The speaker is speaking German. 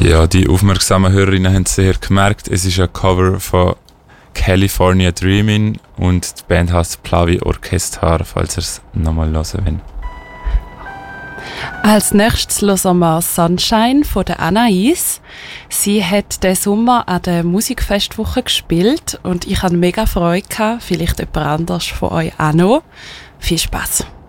Ja, die aufmerksamen Hörerinnen haben es sicher gemerkt, es ist ein Cover von California Dreamin' und die Band heisst Plavi Orchestra, falls ihr es nochmal hören wollt. Als nächstes hören wir Sunshine von der Anais. Sie hat diesen Sommer an der Musikfestwoche gespielt und ich hatte mega Freude gehabt, vielleicht jemand anders von euch auch noch. Viel Spass!